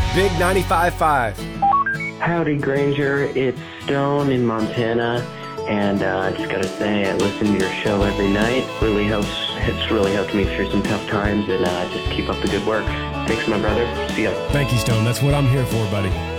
Big 95.5. Howdy, Granger. It's Stone in Montana, and I just gotta say, I listen to your show every night. It's really helped me through some tough times, and just keep up the good work. Thanks, my brother. See ya. Thank you, Stone. That's what I'm here for, buddy.